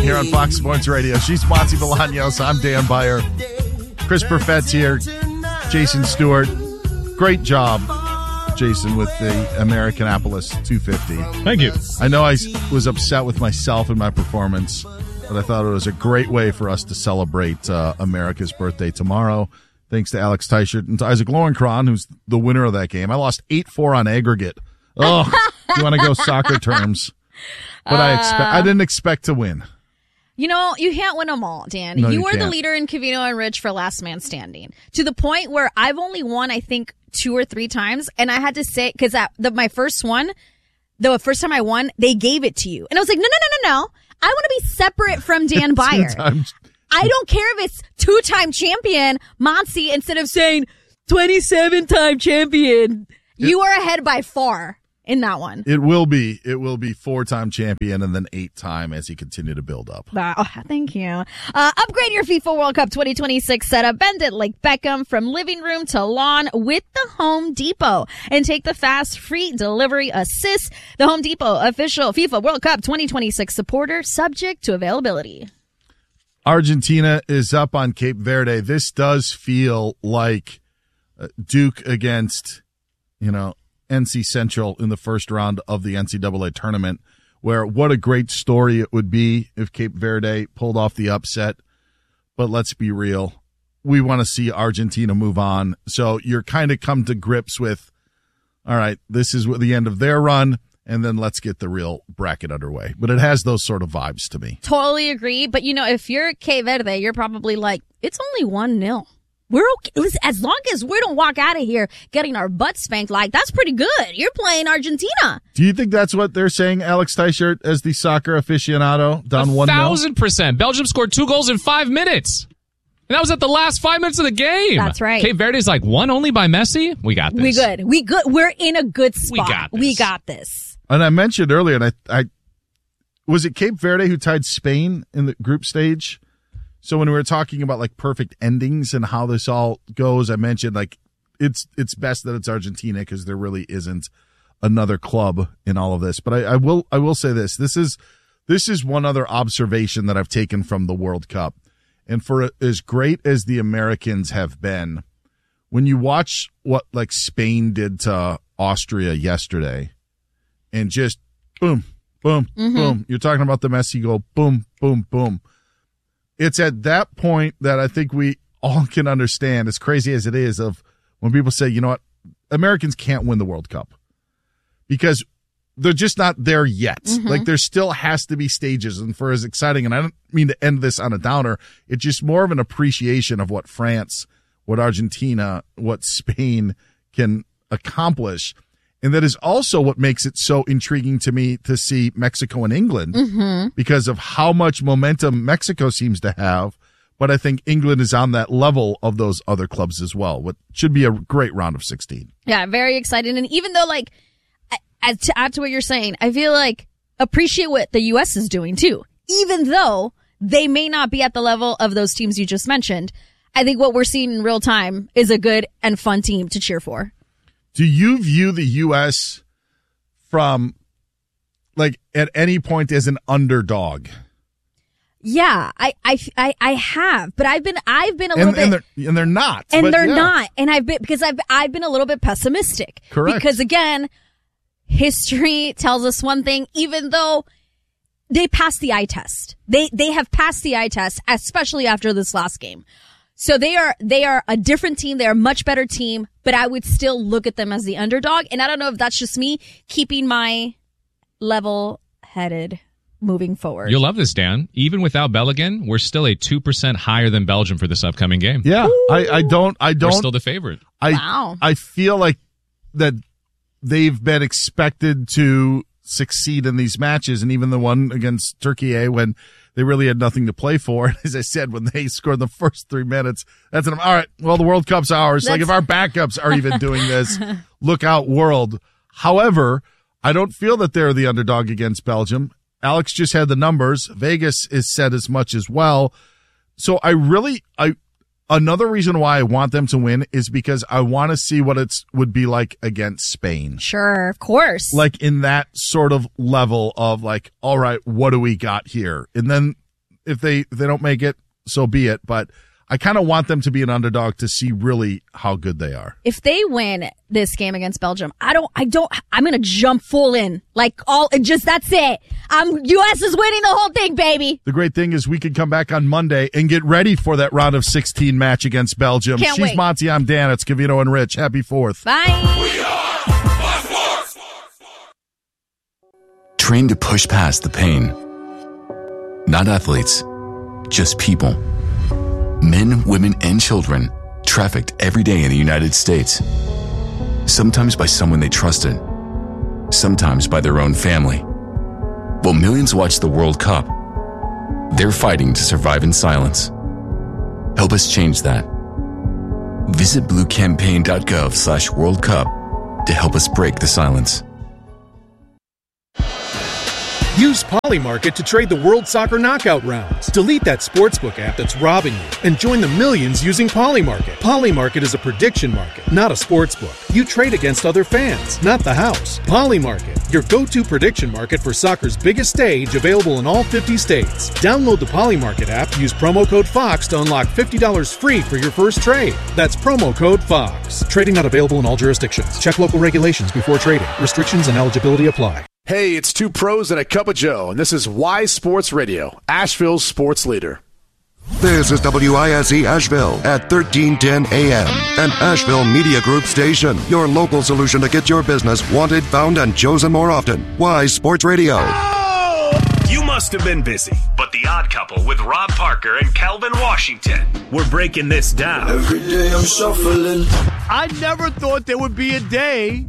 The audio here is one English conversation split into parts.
here on Fox Sports Radio. She's Monty Bolaños. I'm Dan Beyer. Chris Perfett's here. Jason Stewart. Great job, Jason, with the Americanapolis 250. Thank you. I know I was upset with myself and my performance, but I thought it was a great way for us to celebrate America's birthday tomorrow. Thanks to Alex Teichert and to Isaac Lowenkron, who's the winner of that game. I lost 8-4 on aggregate. Oh, you want to go soccer terms? But I didn't expect to win. You know, you can't win them all, Dan. No, you you were can't. the leader in Covino and Rich for last man standing, to the point where I've only won, I think, 2 or 3 times. And I had to say, because my first one, the first time I won, they gave it to you. And I was like, no. I want to be separate from Dan Beyer. I don't care if it's 2-time champion, Monty, instead of saying 27-time champion. You are ahead by far in that one. It will be 4-time champion and then 8-time as he continue to build up. Thank you. Upgrade your FIFA World Cup 2026 setup. Bend it like Beckham from living room to lawn with the Home Depot. And take the fast, free delivery assist. The Home Depot official FIFA World Cup 2026 supporter, subject to availability. Argentina is up on Cape Verde. This does feel like Duke against, NC Central in the first round of the NCAA tournament, where what a great story it would be if Cape Verde pulled off the upset. But let's be real. We want to see Argentina move on. So you're kind of come to grips with, all right, this is the end of their run, and then let's get the real bracket underway. But it has those sort of vibes to me. Totally agree. But, if you're Cape Verde, you're probably like, it's only 1-0. We're okay. Listen, as long as we don't walk out of here getting our butt spanked, that's pretty good. You're playing Argentina. Do you think that's what they're saying, Alex Teichert, as the soccer aficionado, down 1-0? 1,000%. Belgium scored 2 goals in 5 minutes. And that was at the last 5 minutes of the game. That's right. Cape Verde's like, won only by Messi? We got this. We good. We're in a good spot. We got this. And I mentioned earlier, and I was it Cape Verde who tied Spain in the group stage? So when we were talking about perfect endings and how this all goes, I mentioned it's best that it's Argentina because there really isn't another club in all of this. But I will say this. This is one other observation that I've taken from the World Cup. And for as great as the Americans have been, when you watch what Spain did to Austria yesterday and just boom, boom, boom. You're talking about the Messi goal, boom, boom, boom. It's at that point that I think we all can understand, as crazy as it is, of when people say, you know what, Americans can't win the World Cup because they're just not there yet. There still has to be stages. And for as exciting, and I don't mean to end this on a downer, it's just more of an appreciation of what France, what Argentina, what Spain can accomplish. And that is also what makes it so intriguing to me to see Mexico and England because of how much momentum Mexico seems to have. But I think England is on that level of those other clubs as well, what should be a great round of 16. Yeah, very exciting. And even though, to add to what you're saying, I feel appreciate what the U.S. is doing too. Even though they may not be at the level of those teams you just mentioned, I think what we're seeing in real time is a good and fun team to cheer for. Do you view the U.S. from, at any point as an underdog? Yeah, I have, but I've been a little bit, and they're not, and they're not, and I've been a little bit pessimistic. Correct. Because again, history tells us one thing, even though they passed the eye test. They have passed the eye test, especially after this last game. So they are a different team. They're a much better team, but I would still look at them as the underdog. And I don't know if that's just me keeping my level-headed moving forward. You'll love this, Dan. Even without Bellingham, we're still a 2% higher than Belgium for this upcoming game. Yeah, I don't. We're still the favorite. Wow. I feel like that they've been expected to succeed in these matches, and even the one against Turkey, when they really had nothing to play for. And as I said, when they scored the first 3 minutes, that's all right, well, the World Cup's ours. If our backups are even doing this, look out, world. However, I don't feel that they're the underdog against Belgium. Alex just had the numbers. Vegas is said as much as well. So another reason why I want them to win is because I want to see what it would be like against Spain. Sure, of course. In that sort of level of all right, what do we got here? And then if they don't make it, so be it. But I kind of want them to be an underdog to see really how good they are. If they win this game against Belgium, I'm going to jump full in. That's it. U.S. is winning the whole thing, baby. The great thing is we can come back on Monday and get ready for that round of 16 match against Belgium. Can't She's wait. Monty, I'm Dan. It's Covino and Rich. Happy 4th. Bye. We are Fox Sports. Trained to push past the pain. Not athletes, just people. Men, women, and children trafficked every day in the United States. Sometimes by someone they trusted. Sometimes by their own family. While millions watch the World Cup, they're fighting to survive in silence. Help us change that. Visit bluecampaign.gov/World Cup to help us break the silence. Use Polymarket to trade the World Soccer Knockout rounds. Delete that sportsbook app that's robbing you and join the millions using Polymarket. Polymarket is a prediction market, not a sportsbook. You trade against other fans, not the house. Polymarket, your go-to prediction market for soccer's biggest stage, available in all 50 states. Download the Polymarket app, use promo code FOX to unlock $50 free for your first trade. That's promo code FOX. Trading not available in all jurisdictions. Check local regulations before trading. Restrictions and eligibility apply. Hey, it's two pros and a cup of Joe, and this is Y Sports Radio, Asheville's sports leader. This is WISE Asheville at 1310 AM, an Asheville Media Group station. Your local solution to get your business wanted, found, and chosen more often. Y Sports Radio. You must have been busy, but The Odd Couple with Rob Parker and Calvin Washington. We're breaking this down. Every day I'm shuffling. I never thought there would be a day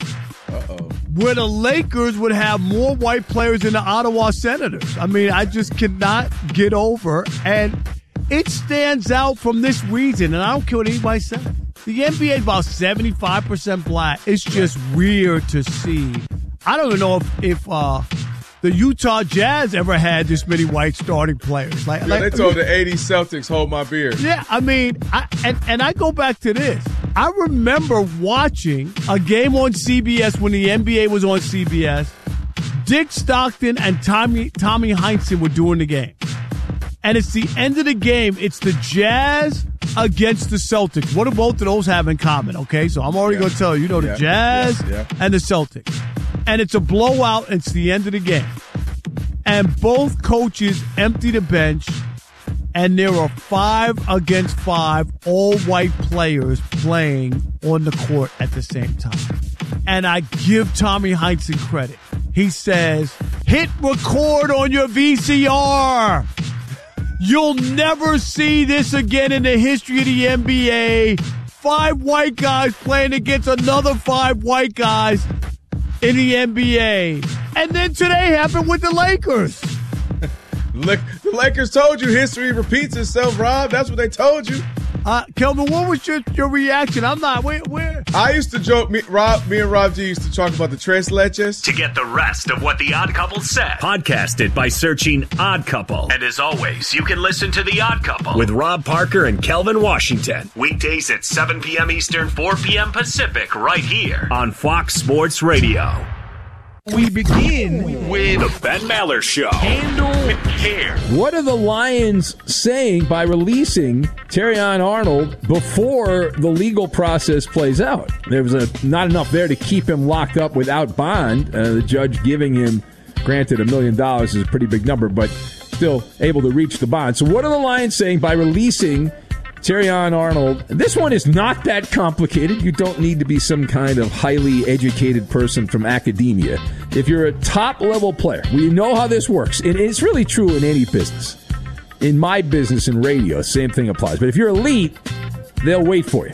where the Lakers would have more white players than the Ottawa Senators. I mean, I just cannot get over. And it stands out from this reason, and I don't care what anybody says. The NBA is about 75% black. It's just weird to see. I don't even know if the Utah Jazz ever had this many white starting players. They told the 80 Celtics, hold my beer. Yeah, I mean, I go back to this. I remember watching a game on CBS when the NBA was on CBS. Dick Stockton and Tommy Heinsohn were doing the game. And it's the end of the game. It's the Jazz against the Celtics. What do both of those have in common? Okay, so I'm already going to tell you. The Jazz and the Celtics. And it's a blowout. It's the end of the game. And both coaches empty the bench. And there are 5 against 5 all-white players playing on the court at the same time. And I give Tommy Heinsohn credit. He says, hit record on your VCR. You'll never see this again in the history of the NBA. 5 white guys playing against another 5 white guys in the NBA. And then today happened with the Lakers. Look, the Lakers told you history repeats itself, Rob. That's what they told you. Kelvin, what was your reaction? I'm not. Where? I used to joke. Me and Rob G used to talk about the Tres Leches. To get the rest of what The Odd Couple said, podcast it by searching Odd Couple. And as always, you can listen to The Odd Couple with Rob Parker and Kelvin Washington. Weekdays at 7 p.m. Eastern, 4 p.m. Pacific, right here on Fox Sports Radio. We begin with the Ben Maller Show. Handle with care. What are the Lions saying by releasing Terrion Arnold before the legal process plays out? There was not enough there to keep him locked up without bond. The judge giving him, granted, $1 million is a pretty big number, but still able to reach the bond. So what are the Lions saying by releasing Terrion Arnold? This one is not that complicated. You don't need to be some kind of highly educated person from academia. If you're a top-level player, we know how this works. And it's really true in any business. In my business in radio, same thing applies. But if you're elite, they'll wait for you.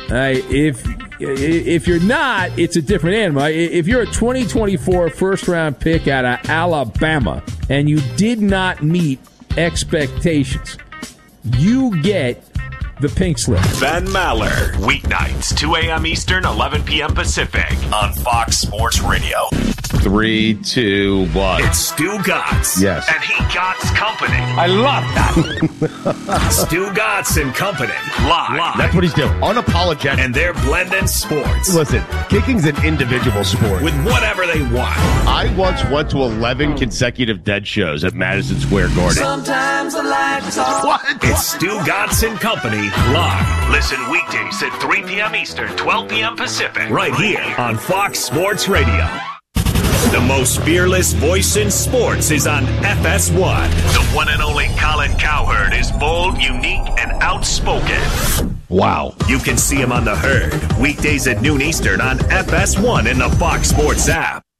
If you're not, it's a different animal. If you're a 2024 first-round pick out of Alabama and you did not meet expectations, you get the pink slip. Ben Maller, weeknights, 2 a.m. Eastern, 11 p.m. Pacific on Fox Sports Radio. 3, 2, 1. It's Stu Gatz. Yes. And he Gatz Company. I love that. Stu Gatz and Company. Live. That's what he's doing. Unapologetic. And they're blending sports. Listen, kicking's an individual sport. With whatever they want. I once went to 11 consecutive Dead shows at Madison Square Garden. Sometimes the lights off. What? It's Stu Gatz and Company live. Listen weekdays at 3 p.m. Eastern, 12 p.m. Pacific. Right here on Fox Sports Radio. The most fearless voice in sports is on FS1. The one and only Colin Cowherd is bold, unique, and outspoken. Wow. You can see him on The Herd, weekdays at noon Eastern on FS1 in the Fox Sports app.